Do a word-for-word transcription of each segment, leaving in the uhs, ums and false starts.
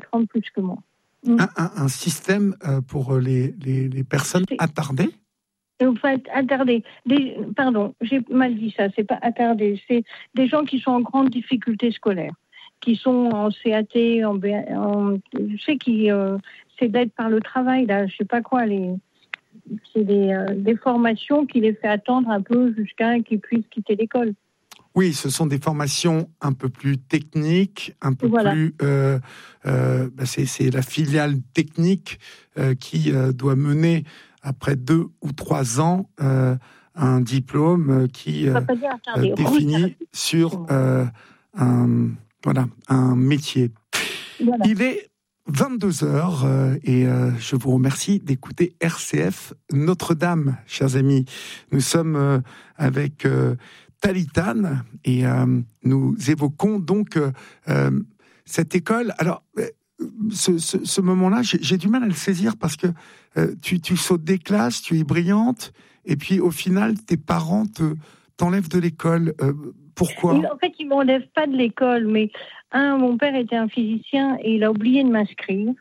quatre ans de plus que moi. Un, un, un système euh, pour les, les, les personnes c'est... attardées. En fait, attardées. Des, pardon, j'ai mal dit ça. C'est pas attardées. C'est des gens qui sont en grande difficulté scolaire, qui sont en C A T, en, en je sais qui, euh, c'est d'aide par le travail là. Je sais pas quoi. Les, c'est des, euh, des formations qui les fait attendre un peu jusqu'à qu'ils puissent quitter l'école. Oui, ce sont des formations un peu plus techniques, un peu voilà. plus. Euh, euh, bah c'est, c'est la filiale technique euh, qui euh, doit mener après deux ou trois ans euh, un diplôme qui euh, dire, attendez, euh, définit sur euh, un voilà un métier. Voilà. Il est vingt-deux heures euh, et euh, je vous remercie d'écouter R C F Notre-Dame, chers amis. Nous sommes euh, avec euh, Talitane et euh, nous évoquons donc euh, euh, cette école. Alors, euh, ce, ce, ce moment-là, j'ai, j'ai du mal à le saisir parce que euh, tu, tu sautes des classes, tu es brillante et puis au final, tes parents te, t'enlèvent de l'école. Euh, pourquoi ? En fait, ils ne m'enlèvent pas de l'école, mais un, mon père était un physicien et il a oublié de m'inscrire.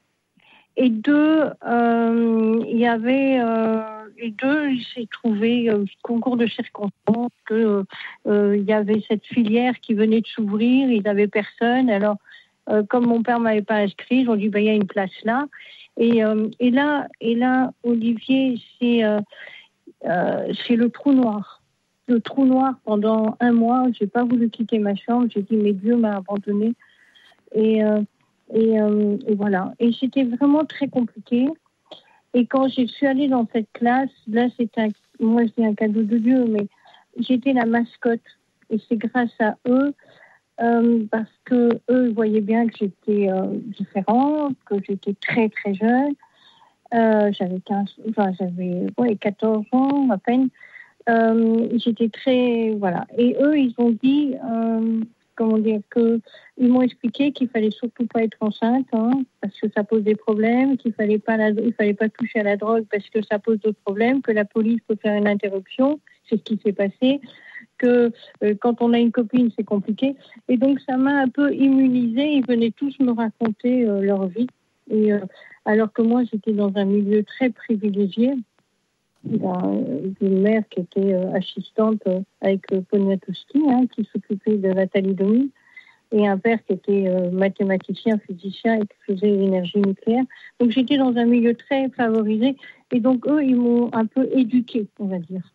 Et deux, euh, il y avait... Euh, Et deux, il s'est trouvé, euh, concours de circonstances, qu'il euh, y avait cette filière qui venait de s'ouvrir, il n'avait personne. Alors, euh, comme mon père ne m'avait pas inscrit, ils ont dit, ben, il y a une place là. Et, euh, et, là, et là, Olivier, c'est, euh, euh, c'est le trou noir. Le trou noir, pendant un mois, je n'ai pas voulu quitter ma chambre. J'ai dit, mais Dieu m'a abandonnée. Et, euh, et, euh, et voilà. Et c'était vraiment très compliqué. Et quand je suis allée dans cette classe, là, c'était un, moi, c'est un cadeau de Dieu, mais j'étais la mascotte. Et c'est grâce à eux, euh, parce que eux voyaient bien que j'étais euh, différente, que j'étais très, très jeune. Euh, j'avais quinze, enfin, j'avais ouais, quatorze ans à peine. Euh, j'étais très, voilà. Et eux, ils ont dit, euh, comment dire, que ils m'ont expliqué qu'il fallait surtout pas être enceinte, hein, parce que ça pose des problèmes, qu'il fallait pas, la, il fallait pas toucher à la drogue parce que ça pose d'autres problèmes, que la police peut faire une interruption, c'est ce qui s'est passé, que euh, quand on a une copine, c'est compliqué. Et donc ça m'a un peu immunisée. Ils venaient tous me raconter euh, leur vie, et euh, alors que moi, j'étais dans un milieu très privilégié. Une mère qui était euh, assistante euh, avec euh, Poniatowski, hein, qui s'occupait de la thalidomide, et un père qui était euh, mathématicien, physicien et qui faisait l'énergie nucléaire. Donc j'étais dans un milieu très favorisé, et donc eux, ils m'ont un peu éduquée, on va dire.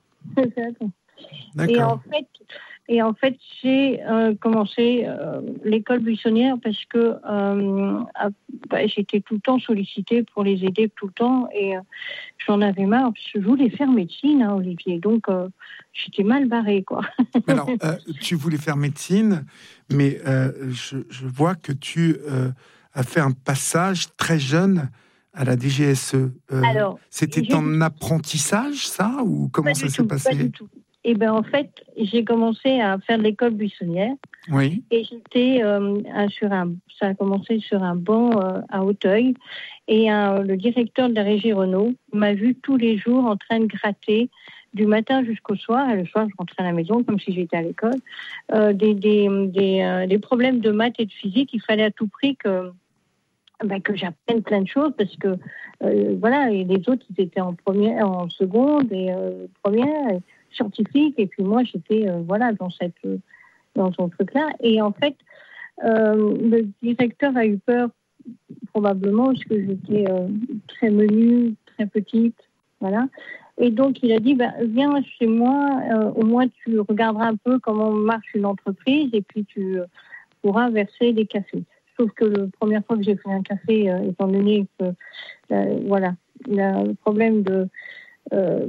D'accord. Et en fait, et en fait j'ai euh, commencé euh, l'école buissonnière parce que euh, bah, j'étais tout le temps sollicitée pour les aider tout le temps, et euh, j'en avais marre parce que je voulais faire médecine, hein, Olivier. Donc euh, j'étais mal barrée, quoi. Alors, euh, tu voulais faire médecine, mais euh, je, je vois que tu euh, as fait un passage très jeune à la D G S E. Euh, Alors, c'était j'ai... en apprentissage, ça, ou comment pas ça du s'est tout, passé ? Pas du tout. Et ben en fait, j'ai commencé à faire de l'école buissonnière. Oui. Et j'étais euh, sur un, ça a commencé sur un banc euh, à Auteuil. Et un, le directeur de la régie Renault m'a vu tous les jours en train de gratter du matin jusqu'au soir. Et le soir, je rentrais à la maison comme si j'étais à l'école. Euh, des, des, des, euh, des problèmes de maths et de physique. Il fallait à tout prix que Ben, que j'apprenne plein de choses parce que euh, voilà, et les autres ils étaient en première, en seconde et euh, première et scientifique, et puis moi j'étais euh, voilà dans cette dans son truc là. Et en fait euh, le directeur a eu peur, probablement parce que j'étais euh, très menue, très petite, voilà. Et donc il a dit ben, viens chez moi, euh, au moins tu regarderas un peu comment marche une entreprise et puis tu euh, pourras verser des cafés. Sauf que la première fois que j'ai fait un café, euh, étant donné que, euh, voilà, le problème de, euh,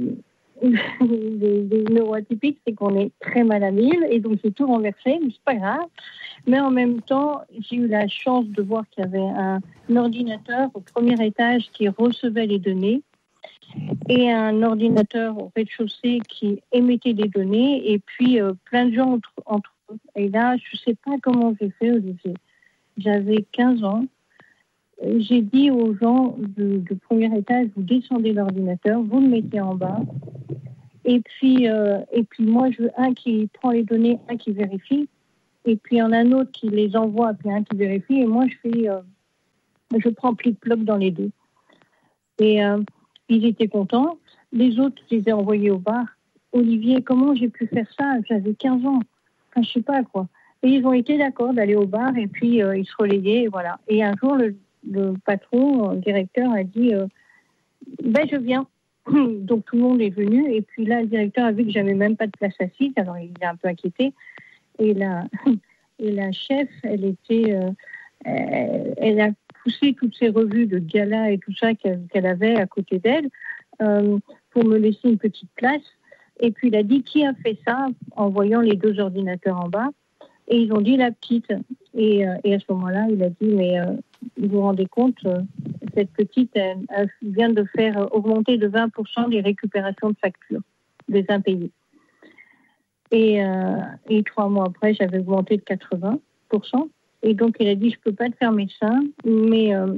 des, des neuroatypiques, c'est qu'on est très malhabile, et donc j'ai tout renversé, mais c'est pas grave. Mais en même temps, j'ai eu la chance de voir qu'il y avait un, un ordinateur au premier étage qui recevait les données, et un ordinateur au rez-de-chaussée qui émettait des données, et puis euh, plein de gens entre, entre eux. Et là, je sais pas comment j'ai fait, Olivier. J'avais quinze ans. J'ai dit aux gens du, du premier étage, vous descendez l'ordinateur, vous le mettez en bas. Et puis, euh, et puis moi, je veux un qui prend les données, un qui vérifie. Et puis, il y en a un autre qui les envoie, puis un qui vérifie. Et moi, je fais, euh, je prends plic-ploc dans les deux. Et euh, ils étaient contents. Les autres, je les ai envoyés au bar. Olivier, comment j'ai pu faire ça? J'avais quinze ans. Enfin, je sais pas, quoi. Et ils ont été d'accord d'aller au bar et puis euh, ils se relayaient, et voilà. Et un jour, le, le patron, le directeur a dit euh, ben, je viens. Donc tout le monde est venu. Et puis là, le directeur a vu que j'avais même pas de place assise. Alors il est un peu inquiété. Et la, et la chef, elle était... Euh, elle, elle a poussé toutes ces revues de gala et tout ça qu'elle, qu'elle avait à côté d'elle euh, pour me laisser une petite place. Et puis il a dit qui a fait ça en voyant les deux ordinateurs en bas. Et ils ont dit la petite. Et, euh, et à ce moment-là, il a dit mais euh, vous vous rendez compte, euh, cette petite elle, elle vient de faire augmenter de vingt pour cent les récupérations de factures des impayés. Et, euh, et trois mois après, j'avais augmenté de quatre-vingts pour cent. Et donc il a dit je peux pas te faire médecin, mais, euh,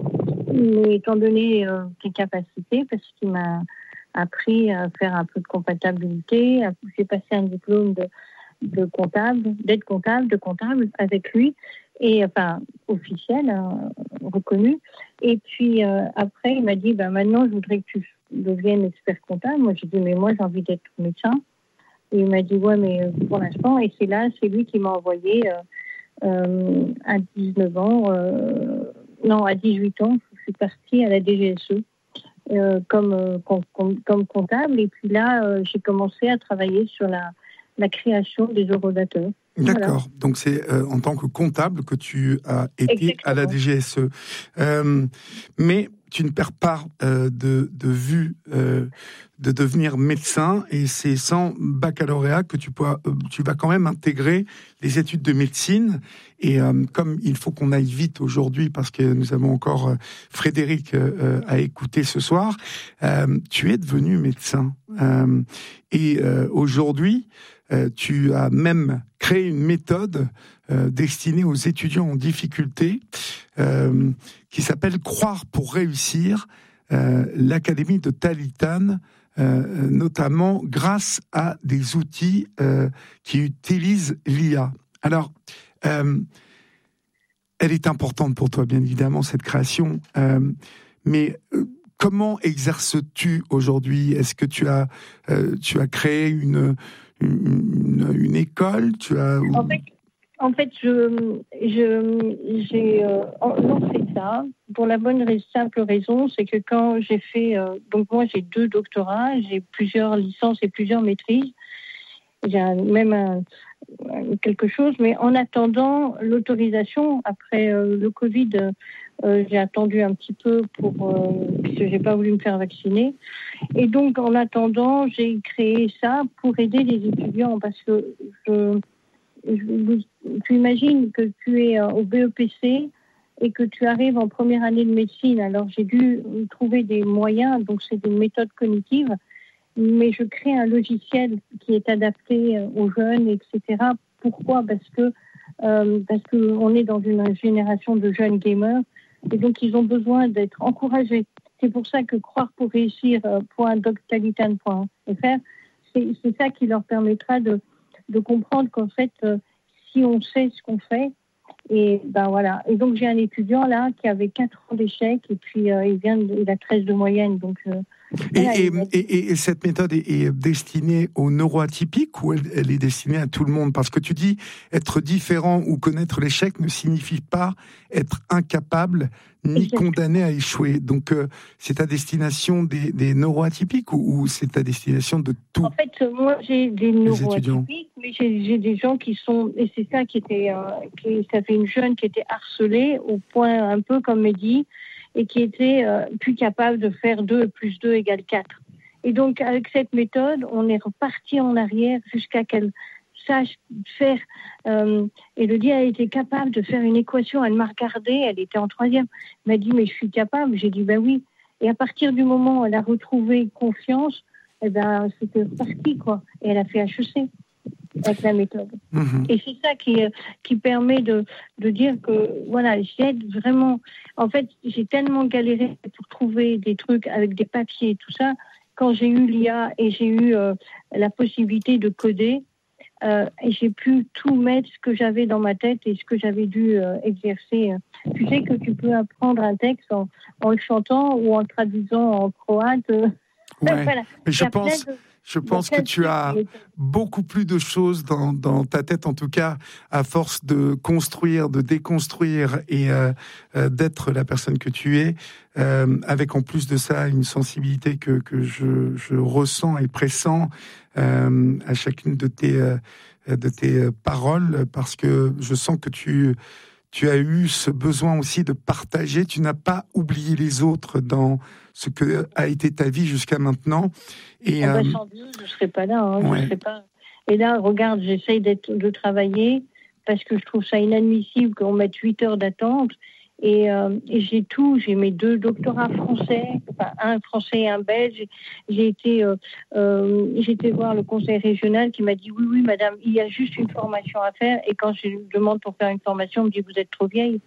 mais étant donné euh, tes capacités, parce qu'il m'a appris à faire un peu de comptabilité, à, j'ai passé un diplôme de de comptable, d'aide comptable, de comptable avec lui, et enfin officiel, hein, reconnu. Et puis euh, après, il m'a dit, ben maintenant, je voudrais que tu deviennes expert comptable. Moi, j'ai dit, mais moi, j'ai envie d'être médecin. Et il m'a dit, ouais, mais pour l'instant, et c'est là, c'est lui qui m'a envoyé euh, euh, à dix-neuf ans, euh, non, à dix-huit ans, je suis partie à la D G S E. Euh, comme, euh, com, comme comptable, et puis là, euh, j'ai commencé à travailler sur la la création des eurodateurs. D'accord. Voilà. Donc c'est euh, en tant que comptable que tu as été Exactement. À la D G S E. Euh, mais tu ne perds pas euh, de, de vue euh, de devenir médecin, et c'est sans baccalauréat que tu, peux, euh, tu vas quand même intégrer les études de médecine. Et euh, comme il faut qu'on aille vite aujourd'hui, parce que nous avons encore euh, Frédéric euh, à écouter ce soir, euh, tu es devenu médecin. Euh, et euh, aujourd'hui, Euh, tu as même créé une méthode euh, destinée aux étudiants en difficulté euh, qui s'appelle Croire pour réussir, euh, l'Académie de Talitane, euh, notamment grâce à des outils euh, qui utilisent l'I A. Alors, euh, elle est importante pour toi, bien évidemment, cette création, euh, mais euh, comment exerces-tu aujourd'hui? Est-ce que tu as, euh, tu as créé une... Une, une école, tu as... En fait, en fait je, je, j'ai euh, lancé ça pour la bonne simple raison, c'est que quand j'ai fait... Euh, donc moi, j'ai deux doctorats, j'ai plusieurs licences et plusieurs maîtrises. J'ai un, même un, quelque chose, mais en attendant l'autorisation, après euh, le Covid, euh, j'ai attendu un petit peu pour... Euh, puisque j'ai pas voulu me faire vacciner. Et donc, en attendant, j'ai créé ça pour aider les étudiants, parce que je, je, tu imagines que tu es au B E P C et que tu arrives en première année de médecine. Alors, j'ai dû trouver des moyens, donc c'est des méthodes cognitives, mais je crée un logiciel qui est adapté aux jeunes, et cetera. Pourquoi ? Parce que euh, parce qu'on est dans une génération de jeunes gamers, et donc ils ont besoin d'être encouragés. C'est pour ça que croire pour réussir point doc talitane point f r, c'est, c'est ça qui leur permettra de, de comprendre qu'en fait, euh, si on sait ce qu'on fait, et ben voilà. Et donc j'ai un étudiant là qui avait quatre ans d'échec, et puis euh, il vient, de, il a treize de moyenne, donc. Euh, et, voilà, et, a... et, et cette méthode est, est destinée aux neuroatypiques, ou elle, elle est destinée à tout le monde? Parce que tu dis être différent ou connaître l'échec ne signifie pas être incapable ni Exactement. Condamné à échouer. Donc euh, c'est à destination des, des neuroatypiques, ou, ou c'est à destination de tous? En fait, moi j'ai des neuroatypiques, mais j'ai, j'ai des gens qui sont, et c'est ça qui était, euh, qui, ça fait une jeune qui était harcelée au point un peu comme Mehdi, et qui était euh, plus capable de faire deux plus deux égale quatre. Et donc, avec cette méthode, on est reparti en arrière jusqu'à qu'elle sache faire... Euh, Elodie a été capable de faire une équation. Elle m'a regardée, elle était en troisième. Elle m'a dit, mais je suis capable. J'ai dit, ben oui. Et à partir du moment où elle a retrouvé confiance, eh ben, c'était reparti, quoi. Et elle a fait H E C avec la méthode. Mmh. Et c'est ça qui, qui permet de, de dire que, voilà, j'aide vraiment... En fait, j'ai tellement galéré pour trouver des trucs avec des papiers et tout ça. Quand j'ai eu l'I A et j'ai eu euh, la possibilité de coder, euh, et j'ai pu tout mettre ce que j'avais dans ma tête et ce que j'avais dû euh, exercer. Tu sais que tu peux apprendre un texte en, en le chantant ou en le traduisant en croate. Ouais. Voilà. Mais je pense, de, je pense que tu as beaucoup plus de choses dans, dans ta tête, en tout cas, à force de construire, de déconstruire et euh, euh, d'être la personne que tu es, euh, avec en plus de ça une sensibilité que, que je, je ressens et pressens euh, à chacune de tes, euh, de tes paroles, parce que je sens que tu... Tu as eu ce besoin aussi de partager. Tu n'as pas oublié les autres dans ce que a été ta vie jusqu'à maintenant. Et ah bah, euh... sans Dieu, je ne serais pas là. Hein, ouais. je serais pas... Et là, regarde, j'essaye d'être, de travailler parce que je trouve ça inadmissible qu'on mette huit heures d'attente. Et, euh, et j'ai tout, j'ai mes deux doctorats français, enfin un français et un belge. J'ai été, euh, euh, j'ai été voir le conseil régional qui m'a dit oui, oui, madame, il y a juste une formation à faire. Et quand je demande pour faire une formation, on me dit vous êtes trop vieille.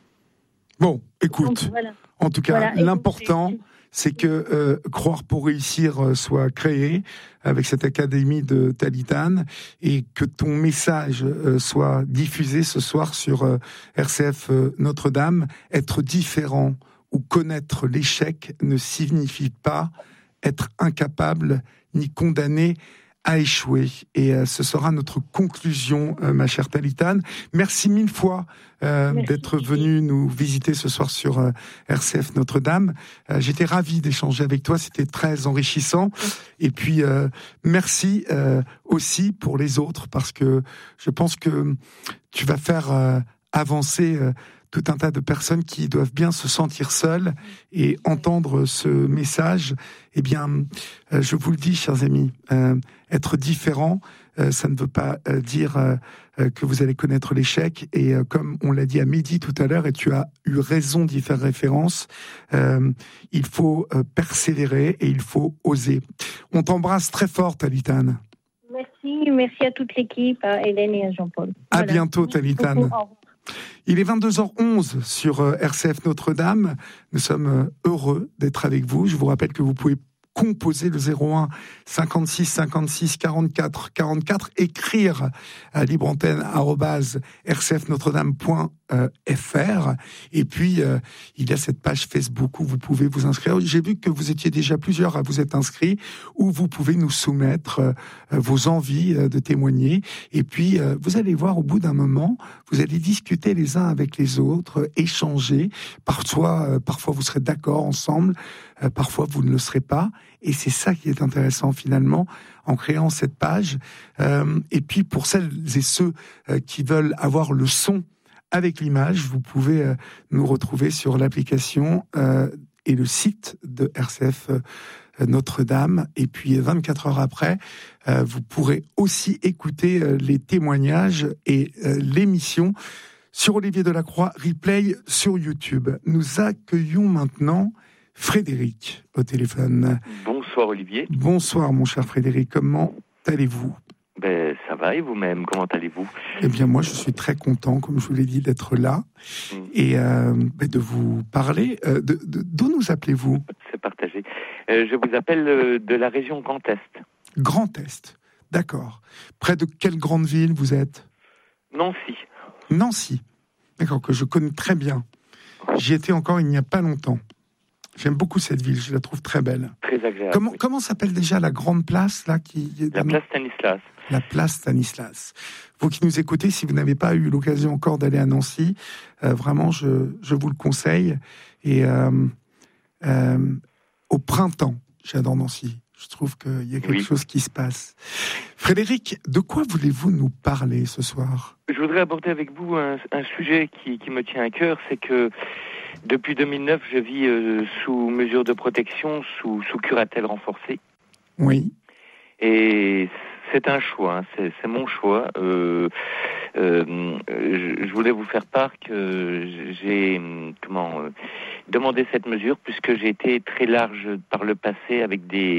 Bon, écoute, donc, voilà. En tout cas, voilà. l'important, donc, c'est que euh, Croire pour réussir euh, soit créé avec cette académie de Talitane et que ton message euh, soit diffusé ce soir sur euh, R C F euh, Notre-Dame. Être différent ou connaître l'échec ne signifie pas être incapable ni condamné à échouer. Et euh, ce sera notre conclusion, euh, ma chère Talitane. Merci mille fois euh, Merci. d'être venue nous visiter ce soir sur euh, R C F Notre-Dame. Euh, j'étais ravi d'échanger avec toi, c'était très enrichissant. Et puis, euh, merci euh, aussi pour les autres, parce que je pense que tu vas faire euh, avancer... Euh, tout un tas de personnes qui doivent bien se sentir seules et entendre ce message. Eh bien, euh, je vous le dis, chers amis, euh, être différent, euh, ça ne veut pas euh, dire euh, que vous allez connaître l'échec. Et euh, comme on l'a dit à midi tout à l'heure, et tu as eu raison d'y faire référence, euh, il faut euh, persévérer et il faut oser. On t'embrasse très fort, Talitane. Merci, merci à toute l'équipe, à Hélène et à Jean-Paul. À voilà. bientôt, Talitane. Il est vingt-deux heures onze sur R C F Notre-Dame. Nous sommes heureux d'être avec vous. Je vous rappelle que vous pouvez composer le zéro un cinquante-six cinquante-six quarante-quatre quarante-quatre, écrire à libreantenne arobase r c f notre dame point f r, et puis euh, il y a cette page Facebook où vous pouvez vous inscrire. J'ai vu que vous étiez déjà plusieurs à vous être inscrits, où vous pouvez nous soumettre euh, vos envies euh, de témoigner, et puis euh, vous allez voir, au bout d'un moment, vous allez discuter les uns avec les autres, euh, échanger. Parfois, euh, parfois vous serez d'accord ensemble, euh, parfois vous ne le serez pas. Et c'est ça qui est intéressant finalement en créant cette page. Euh, et puis pour celles et ceux euh, qui veulent avoir le son avec l'image, vous pouvez euh, nous retrouver sur l'application euh, et le site de R C F euh, Notre-Dame. Et puis vingt-quatre heures après, euh, vous pourrez aussi écouter euh, les témoignages et euh, l'émission sur Olivier Delacroix, replay sur YouTube. Nous accueillons maintenant Frédéric au téléphone. Bonsoir Olivier. Bonsoir mon cher Frédéric, comment allez-vous ? Ben, ça va, et vous-même, comment allez-vous ? Eh bien moi je suis très content, comme je vous l'ai dit, d'être là mmh. et euh, ben, de vous parler. Euh, de, de, d'où nous appelez-vous ? C'est partagé. Euh, je vous appelle euh, de la région Grand Est. Grand Est, d'accord. Près de quelle grande ville vous êtes ? Nancy. Nancy, d'accord, que je connais très bien. J'y étais encore il n'y a pas longtemps. J'aime beaucoup cette ville, je la trouve très belle. Très agréable. Comment, oui. comment s'appelle déjà la grande place là qui La place Stanislas. La place Stanislas. Vous qui nous écoutez, si vous n'avez pas eu l'occasion encore d'aller à Nancy, euh, vraiment, je, je vous le conseille. Et euh, euh, au printemps, j'adore Nancy. Je trouve qu'il y a quelque oui. chose qui se passe. Frédéric, de quoi voulez-vous nous parler ce soir ? Je voudrais aborder avec vous un, un sujet qui, qui me tient à cœur, c'est que depuis deux mille neuf, je vis euh, sous mesure de protection, sous, sous curatelle renforcée. Oui. Et c'est un choix, hein, c'est, c'est mon choix. Euh, euh, je, je voulais vous faire part que j'ai comment euh, demandé cette mesure puisque j'ai été très large par le passé avec des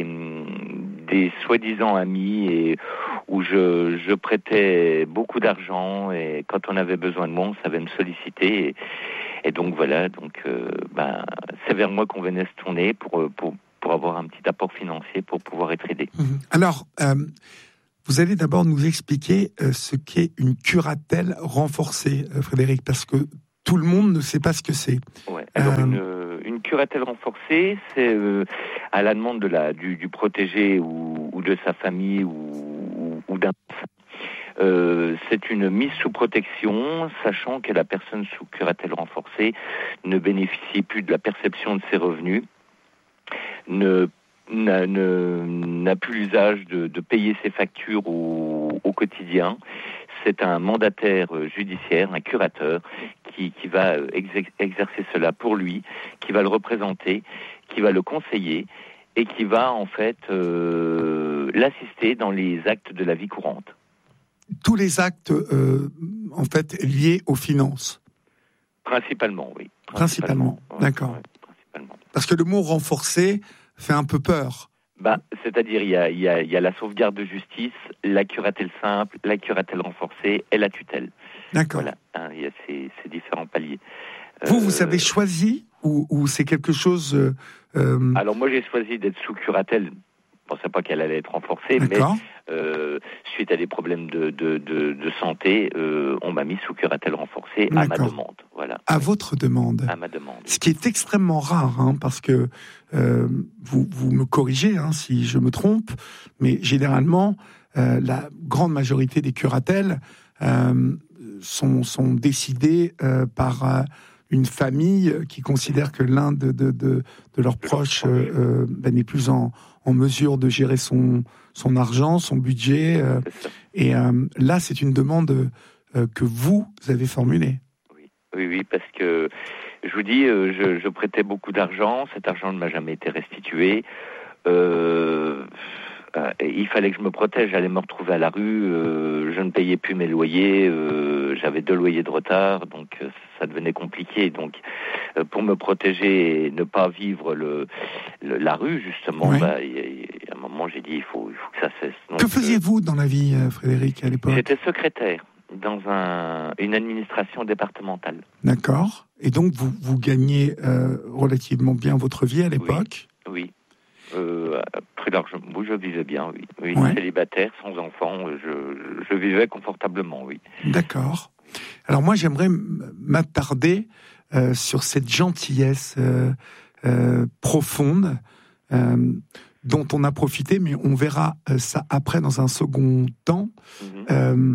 des soi-disant amis et où je, je prêtais beaucoup d'argent et quand on avait besoin de moi, on savait me solliciter. Et, Et donc voilà, donc euh, ben, c'est vers moi qu'on venait se tourner pour, pour, pour avoir un petit apport financier pour pouvoir être aidé. Alors, euh, vous allez d'abord nous expliquer euh, ce qu'est une curatelle renforcée, euh, Frédéric, parce que tout le monde ne sait pas ce que c'est. Ouais. Alors, euh... une, une curatelle renforcée, c'est euh, à la demande de la, du, du protégé ou, ou de sa famille ou, ou, ou d'un Euh, c'est une mise sous protection, sachant que la personne sous curatelle renforcée ne bénéficie plus de la perception de ses revenus, ne, n'a, ne, n'a plus l'usage de, de payer ses factures au, au quotidien. C'est un mandataire judiciaire, un curateur, qui, qui va exercer cela pour lui, qui va le représenter, qui va le conseiller et qui va en fait euh, l'assister dans les actes de la vie courante. Tous les actes, euh, en fait, liés aux finances. Principalement, oui. Principalement, principalement ouais, d'accord. Ouais, principalement. Parce que le mot renforcé fait un peu peur. Bah, c'est-à-dire, il y a, il y a, il y a la sauvegarde de justice, la curatelle simple, la curatelle renforcée et la tutelle. D'accord. Voilà, hein, il y a ces, ces différents paliers. Vous, euh... vous avez choisi ou, ou c'est quelque chose... Euh, euh... Alors, moi, j'ai choisi d'être sous curatelle. Je ne pensais pas qu'elle allait être renforcée, D'accord. mais euh, suite à des problèmes de, de, de, de santé, euh, on m'a mis sous curatelle renforcée à ma demande. Voilà. À oui. votre demande. À ma demande. Ce qui est extrêmement rare, hein, parce que euh, vous, vous me corrigez hein, si je me trompe, mais généralement, euh, la grande majorité des curatelles euh, sont, sont décidées euh, par euh, une famille qui considère que l'un de, de, de, de leurs proches euh, ben, n'est plus en, en mesure de gérer son, son argent, son budget. Euh, et euh, là, c'est une demande euh, que vous avez formulée. Oui, oui, oui, parce que je vous dis, euh, je, je prêtais beaucoup d'argent, cet argent ne m'a jamais été restitué. Euh, euh, il fallait que je me protège, j'allais me retrouver à la rue, euh, je ne payais plus mes loyers, euh, j'avais deux loyers de retard, donc euh, ça devenait compliqué. Donc, euh, pour me protéger et ne pas vivre le, le la rue, justement, oui. bah, y, y, à un moment, j'ai dit, il faut, il faut que ça cesse. Donc, que faisiez-vous dans la vie, Frédéric, à l'époque ? J'étais secrétaire dans un, une administration départementale. D'accord. Et donc, vous, vous gagnez euh, relativement bien votre vie à l'époque ? Oui, oui. Euh, très largement. Oui, je vivais bien, oui. oui ouais. Célibataire, sans enfant, je, je vivais confortablement, oui. D'accord. Alors moi, j'aimerais m'attarder euh, sur cette gentillesse euh, euh, profonde euh, dont on a profité, mais on verra ça après dans un second temps. Mm-hmm. Euh,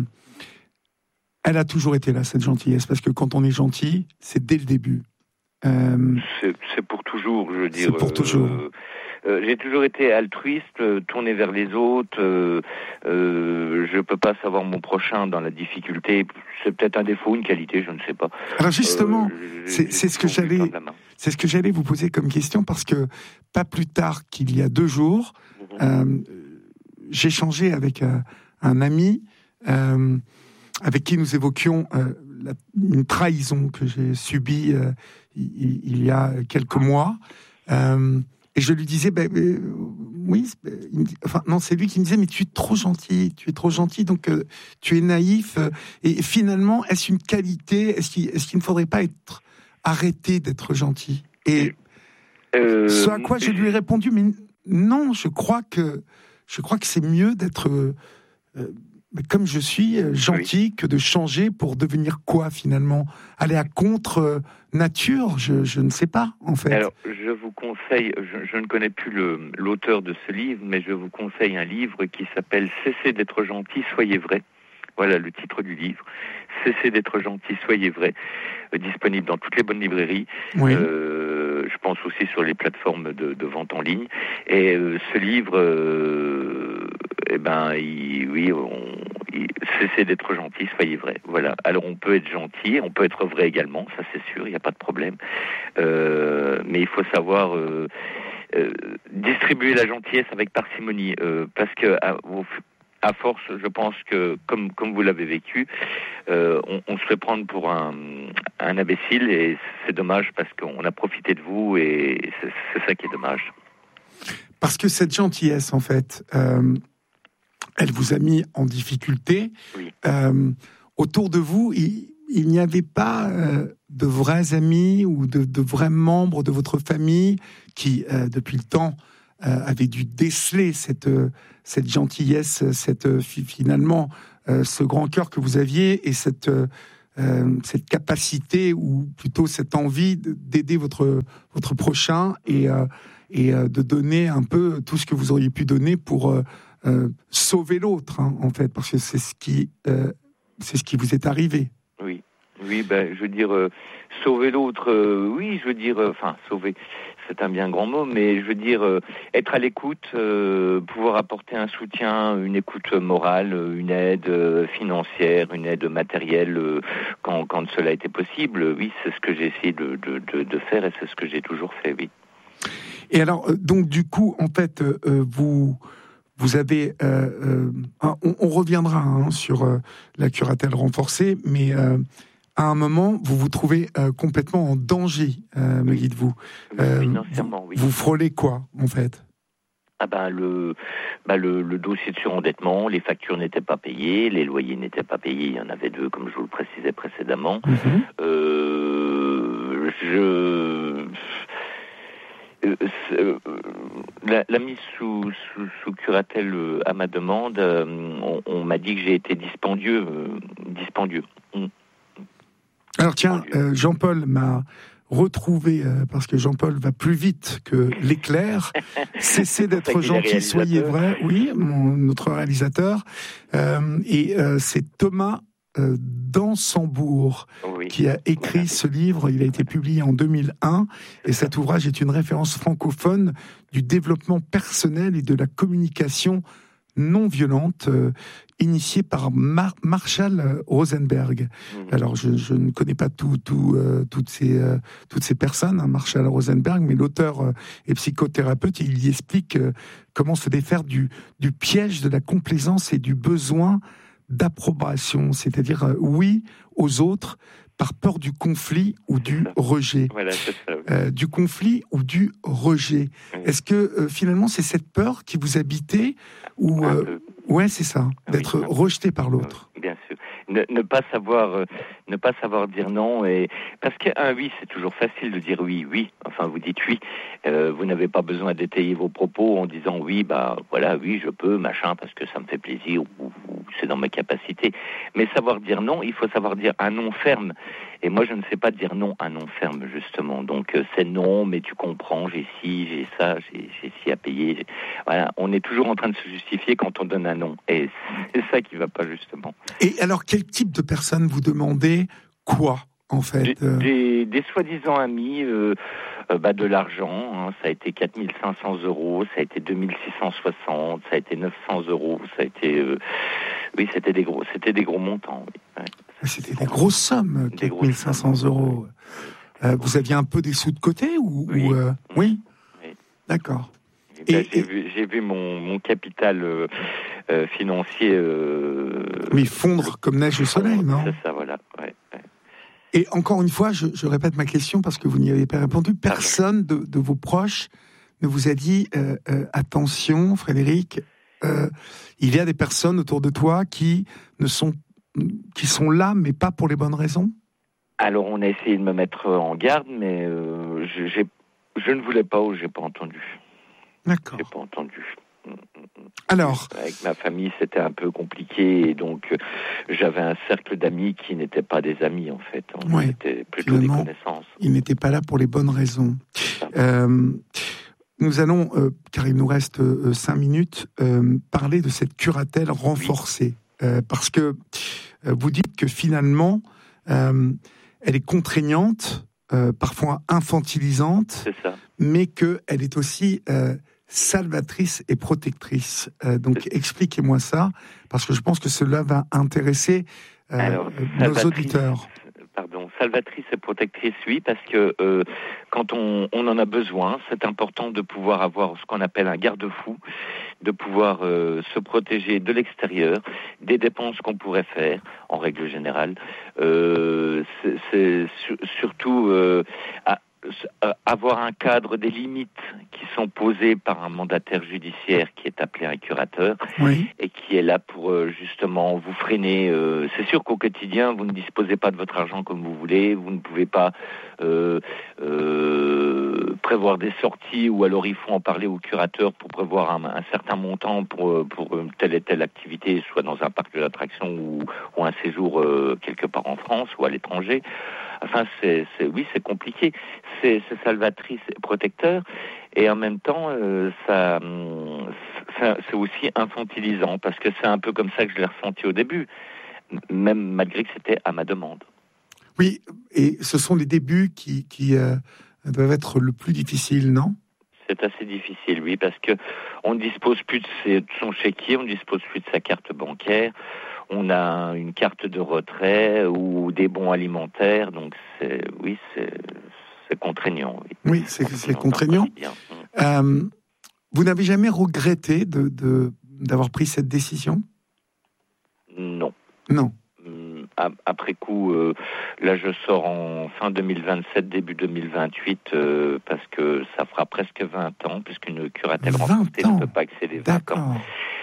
elle a toujours été là, cette gentillesse, parce que quand on est gentil, c'est dès le début. Euh, c'est, c'est pour toujours, je veux dire. C'est pour toujours. Euh, Euh, j'ai toujours été altruiste, euh, tourné vers les autres. Euh, euh, je peux pas savoir mon prochain dans la difficulté. C'est peut-être un défaut, une qualité, je ne sais pas. Alors justement, euh, c'est, c'est ce que j'allais, c'est ce que j'allais vous poser comme question parce que pas plus tard qu'il y a deux jours, mm-hmm. euh, j'ai échangé avec euh, un ami euh, avec qui nous évoquions euh, la, une trahison que j'ai subie euh, il, il y a quelques mois. Euh, Et je lui disais, ben, euh, oui, il me dit, enfin, non, c'est lui qui me disait, mais tu es trop gentil, tu es trop gentil, donc euh, tu es naïf. Euh, et finalement, est-ce une qualité ? Est-ce qu'il, est-ce qu'il ne faudrait pas être arrêté d'être gentil ? Et euh, ce à quoi je lui ai répondu, mais non, je crois que je crois que c'est mieux d'être euh, comme je suis, gentil, oui. que de changer pour devenir quoi finalement ? Aller à contre nature, je, je ne sais pas en fait. Alors, je vous conseille, je, je ne connais plus le, l'auteur de ce livre, mais je vous conseille un livre qui s'appelle « Cessez d'être gentil, soyez vrai ». Voilà le titre du livre. « Cessez d'être gentil, soyez vrai », euh, disponible dans toutes les bonnes librairies. Oui. Euh, je pense aussi sur les plateformes de, de vente en ligne. Et euh, ce livre, euh, eh ben, il, oui, on, il, cessez d'être gentil, soyez vrai. Voilà. Alors on peut être gentil, on peut être vrai également, ça c'est sûr, il n'y a pas de problème. Euh, mais il faut savoir euh, euh, distribuer la gentillesse avec parcimonie, euh, parce que à, au, à force, je pense que, comme, comme vous l'avez vécu, euh, on, on se fait prendre pour un, un imbécile et c'est dommage parce qu'on a profité de vous et c'est, c'est ça qui est dommage. Parce que cette gentillesse, en fait, euh, elle vous a mis en difficulté. Oui. Euh, autour de vous, il, il n'y avait pas euh, de vrais amis ou de, de vrais membres de votre famille qui, euh, depuis le temps, euh, avaient dû déceler cette... Euh, cette gentillesse, cette finalement euh, ce grand cœur que vous aviez et cette euh, euh, cette capacité ou plutôt cette envie d'aider votre votre prochain et euh, et euh, de donner un peu tout ce que vous auriez pu donner pour euh, euh, sauver l'autre, hein, en fait, parce que c'est ce qui euh, c'est ce qui vous est arrivé. Oui, oui, ben je veux dire euh, sauver l'autre. Euh, oui, je veux dire, enfin euh, sauver. C'est un bien grand mot, mais je veux dire euh, être à l'écoute, euh, pouvoir apporter un soutien, une écoute morale, une aide euh, financière, une aide matérielle euh, quand, quand cela était possible. Oui, c'est ce que j'ai essayé de, de, de, de faire et c'est ce que j'ai toujours fait, oui. Et alors, euh, donc du coup, en fait, euh, vous... Vous avez, euh, euh, on, on reviendra hein, sur euh, la curatelle renforcée, mais euh, à un moment, vous vous trouvez euh, complètement en danger, euh, me dites-vous. Euh, Financièrement, oui. Vous frôlez quoi, en fait ? Ah ben le, ben le, le dossier de surendettement, les factures n'étaient pas payées, les loyers n'étaient pas payés, il y en avait deux, comme je vous le précisais précédemment. Mm-hmm. Euh, je... Euh, euh, la, la mise sous, sous, sous curatelle euh, à ma demande, euh, on, on m'a dit que j'ai été dispendieux. Euh, dispendieux. Mmh. Alors tiens, euh, Jean-Paul m'a retrouvé, euh, parce que Jean-Paul va plus vite que l'éclair. Cessez d'être gentil, soyez vrai. Oui, mon, notre réalisateur. Euh, et euh, c'est Thomas Euh, Dansembourg, oui, qui a écrit voilà. ce livre. Il a été publié en deux mille un et cet ouvrage est une référence francophone du développement personnel et de la communication non violente, euh, initiée par Mar- Marshall Rosenberg. Mmh. Alors, je, je ne connais pas tout, tout, euh, toutes, ces, euh, toutes ces personnes, hein, Marshall Rosenberg, mais l'auteur euh, est psychothérapeute et il y explique euh, comment se défaire du, du piège de la complaisance et du besoin d'approbation, c'est-à-dire euh, oui aux autres par peur du conflit ou du rejet. Voilà, c'est ça, oui. euh, du conflit ou du rejet. Oui. Est-ce que euh, finalement c'est cette peur qui vous habitait ou euh, ouais, c'est ça, d'être oui, rejeté par l'autre. Oui, bien sûr. Ne, ne pas savoir, euh, ne pas savoir dire non et parce qu'un oui, c'est toujours facile de dire oui, oui. Enfin, vous dites oui. Euh, vous n'avez pas besoin d'étayer vos propos en disant oui, bah voilà, oui, je peux, machin, parce que ça me fait plaisir ou, ou c'est dans mes capacités. Mais savoir dire non, il faut savoir dire un non ferme. Et moi, je ne sais pas dire non à non ferme, justement. Donc, euh, c'est non, mais tu comprends, j'ai ci, j'ai ça, j'ai, j'ai ci à payer. J'ai... Voilà, on est toujours en train de se justifier quand on donne un non. Et c'est ça qui ne va pas, justement. Et alors, quel type de personne vous demandez quoi, en fait Des, euh... des, des soi-disant amis, euh, euh, bah, de l'argent. Hein, ça a été quatre mille cinq cents euros, ça a été deux mille six cent soixante, ça a été neuf cents euros, ça a été... Euh... Oui, c'était des gros, c'était des gros montants, oui. Ouais. C'était des grosses sommes, quatre mille cinq cents euros. Euh, vous aviez un peu des sous de côté ou, oui. ou euh... oui. oui. D'accord. Et, et, j'ai, et... Vu, j'ai vu mon, mon capital euh, euh, financier. Euh... Mais fondre comme neige au soleil, non ? C'est ça, voilà. Ouais, ouais. Et encore une fois, je, je répète ma question parce que vous n'y avez pas répondu. Personne de, de vos proches ne vous a dit euh, euh, attention, Frédéric. Euh, il y a des personnes autour de toi qui ne sont qui sont là, mais pas pour les bonnes raisons. Alors, on a essayé de me mettre en garde, mais euh, je, j'ai, je ne voulais pas ou j'ai pas entendu. D'accord. J'ai pas entendu. Alors, avec ma famille, c'était un peu compliqué, et donc euh, j'avais un cercle d'amis qui n'étaient pas des amis en fait. On ouais, était plutôt des connaissances. Ils n'étaient pas là pour les bonnes raisons. Euh, nous allons, euh, car il nous reste euh, cinq minutes, euh, parler de cette curatelle renforcée. Oui. Euh, parce que euh, vous dites que finalement, euh, elle est contraignante, euh, parfois infantilisante, c'est ça. Mais qu'elle est aussi euh, salvatrice et protectrice. Euh, donc c'est... expliquez-moi ça, parce que je pense que cela va intéresser euh, Alors, nos auditeurs. Pardon, salvatrice et protectrice, oui, parce que euh, quand on, on en a besoin, c'est important de pouvoir avoir ce qu'on appelle un garde-fou, de pouvoir euh, se protéger de l'extérieur, des dépenses qu'on pourrait faire, en règle générale. Euh, c'est, c'est su- surtout euh, à, avoir un cadre, des limites qui sont posées par un mandataire judiciaire qui est appelé un curateur, oui. Et qui est là pour euh, justement vous freiner. Euh, c'est sûr qu'au quotidien, vous ne disposez pas de votre argent comme vous voulez, vous ne pouvez pas euh, euh, prévoir des sorties, ou alors il faut en parler au curateur pour prévoir un, un certain montant pour, pour telle et telle activité, soit dans un parc de l'attraction ou, ou un séjour euh, quelque part en France ou à l'étranger. Enfin, c'est, c'est, oui, c'est compliqué. C'est, c'est salvatrice et protecteur, et en même temps, euh, ça, ça, c'est aussi infantilisant, parce que c'est un peu comme ça que je l'ai ressenti au début, même malgré que c'était à ma demande. Oui, et ce sont les débuts qui, qui euh, doivent être le plus difficile, non ? C'est assez difficile, oui, parce que on ne dispose plus de, ses, de son chéquier, on ne dispose plus de sa carte bancaire. On a une carte de retrait ou des bons alimentaires, donc c'est, oui, c'est, c'est contraignant. Oui, oui c'est, c'est contraignant. Euh, vous n'avez jamais regretté de, de, d'avoir pris cette décision ? Non. Non. Après coup, euh, là je sors en fin deux mille vingt-sept, début deux mille vingt-huit, euh, parce que ça fera presque vingt ans, puisqu'une curatelle renforcée ne peut pas excéder vingt D'accord. ans.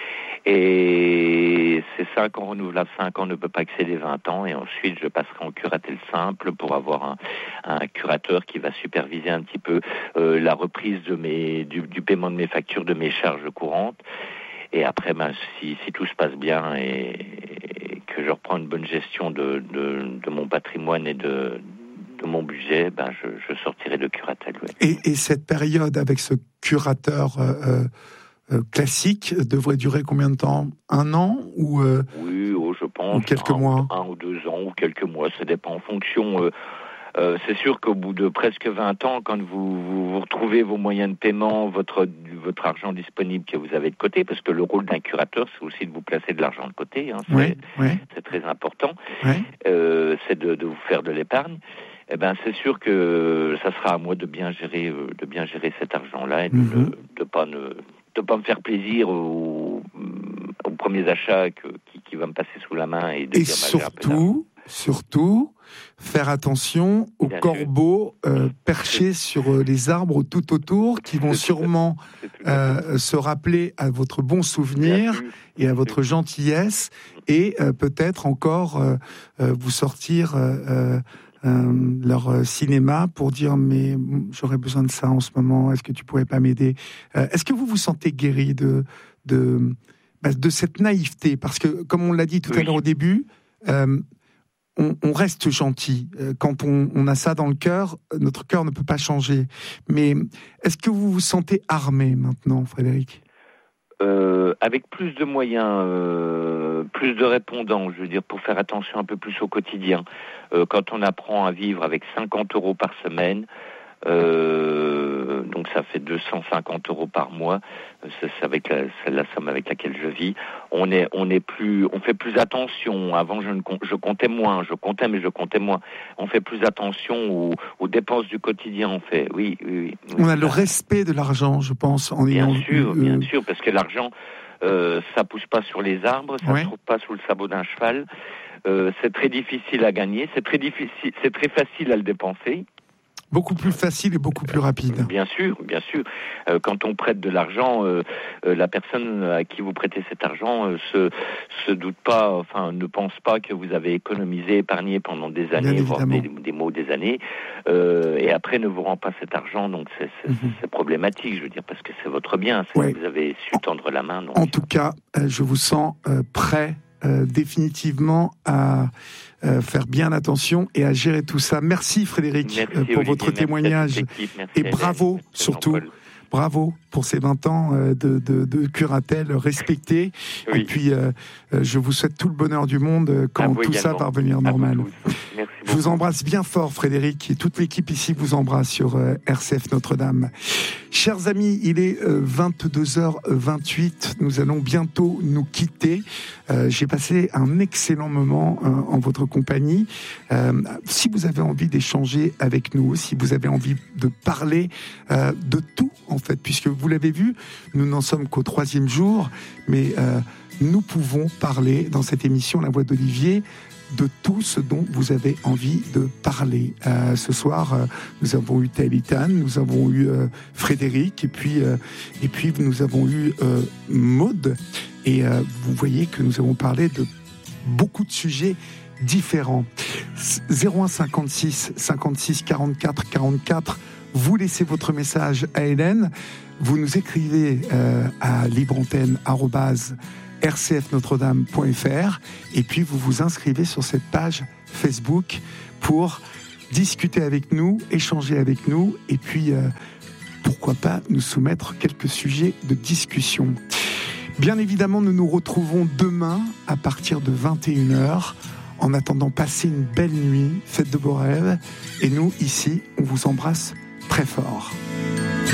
Et c'est cinq ans renouvelables, cinq ans ne peut pas excéder vingt ans, et ensuite je passerai en curatelle simple pour avoir un, un curateur qui va superviser un petit peu euh, la reprise de mes, du, du paiement de mes factures, de mes charges courantes. Et après, ben, si, si tout se passe bien et, et que je reprends une bonne gestion de, de, de mon patrimoine et de, de mon budget, ben, je, je sortirai de curatelle. Oui. Et, et cette période avec ce curateur euh, euh, classique devrait durer combien de temps ? Un an ou euh, Oui, oh, je pense. Ou quelques un, mois. Un ou deux ans ou quelques mois, ça dépend en fonction. Euh, Euh, c'est sûr qu'au bout de presque vingt ans, quand vous, vous, vous retrouvez vos moyens de paiement, votre, votre argent disponible que vous avez de côté, parce que le rôle d'un curateur, c'est aussi de vous placer de l'argent de côté, hein, c'est, oui, oui. c'est très important, oui. euh, c'est de, de vous faire de l'épargne. Eh ben, c'est sûr que ça sera à moi de bien gérer, euh, de bien gérer cet argent-là et de ne Mm-hmm. de pas, ne, de pas me faire plaisir aux, aux premiers achats que, qui, qui va me passer sous la main et de et dire, bah, surtout, surtout, faire attention aux Bien corbeaux euh, perchés sur euh, les arbres tout autour, qui vont C'est sûrement euh, se rappeler à votre bon souvenir et à votre gentillesse, et euh, peut-être encore euh, euh, vous sortir euh, euh, leur cinéma pour dire mais j'aurais besoin de ça en ce moment, est-ce que tu pourrais pas m'aider ? euh, Est-ce que vous vous sentez guéri de, de, bah, de cette naïveté ? Parce que, comme on l'a dit tout oui. à l'heure au début, euh, On, on reste gentil. Quand on, on a ça dans le cœur, notre cœur ne peut pas changer. Mais est-ce que vous vous sentez armé maintenant, Frédéric ? euh, Avec plus de moyens, euh, plus de répondants, je veux dire, pour faire attention un peu plus au quotidien. Euh, quand on apprend à vivre avec cinquante euros par semaine, Euh, donc ça fait deux cent cinquante euros par mois. C'est, c'est avec la, c'est la somme avec laquelle je vis. On est, on est plus, on fait plus attention. Avant, je ne, je comptais moins. Je comptais, mais je comptais moins. On fait plus attention aux, aux dépenses du quotidien. On fait, oui, oui, oui. On a le respect de l'argent, je pense. En bien ayant, sûr, euh... bien sûr, parce que l'argent, euh, ça pousse pas sur les arbres, ça ouais. se trouve pas sous le sabot d'un cheval. Euh, c'est très difficile à gagner. C'est très difficile, c'est très facile à le dépenser. Beaucoup plus facile et beaucoup plus rapide. Bien sûr, bien sûr. Euh, quand on prête de l'argent, euh, euh, la personne à qui vous prêtez cet argent euh, se se doute pas, enfin ne pense pas que vous avez économisé, épargné pendant des années, voire des, des mois ou des années, euh, et après ne vous rend pas cet argent. Donc c'est, c'est, mm-hmm. c'est problématique, je veux dire, parce que c'est votre bien. C'est ouais. que vous avez su tendre la main. Donc. En tout cas, euh, je vous sens euh, prêt. Euh, définitivement à euh, faire bien attention et à gérer tout ça. Merci Frédéric merci, euh, pour Olivier, votre témoignage et bravo Hélène, surtout, bravo pour ces vingt ans euh, de, de, de curatelle respectée. Oui. Et puis euh, je vous souhaite tout le bonheur du monde quand tout également. Ça va revenir normal. Je vous embrasse bien fort Frédéric et toute l'équipe ici vous embrasse sur euh, R C F Notre-Dame. Chers amis, il est euh, vingt-deux heures vingt-huit, nous allons bientôt nous quitter. Euh, j'ai passé un excellent moment euh, en votre compagnie. Euh, si vous avez envie d'échanger avec nous, si vous avez envie de parler euh, de tout en fait, puisque vous l'avez vu, nous n'en sommes qu'au troisième jour, mais euh, nous pouvons parler dans cette émission La Voix d'Olivier de tout ce dont vous avez envie de parler. Euh, ce soir, euh, nous avons eu Taïlitan, nous avons eu euh, Frédéric, et puis, euh, et puis nous avons eu euh, Maud. Et euh, vous voyez que nous avons parlé de beaucoup de sujets différents. zéro un cinquante-six cinquante-six quarante-quatre quarante-quatre vous laissez votre message à Hélène. Vous nous écrivez euh, à libreantenne arobase r c f notre dame point f r et puis vous vous inscrivez sur cette page Facebook pour discuter avec nous, échanger avec nous et puis euh, pourquoi pas nous soumettre quelques sujets de discussion. Bien évidemment, nous nous retrouvons demain à partir de vingt et une heures. En attendant, passez une belle nuit, faites de beaux rêves et nous, ici, on vous embrasse très fort.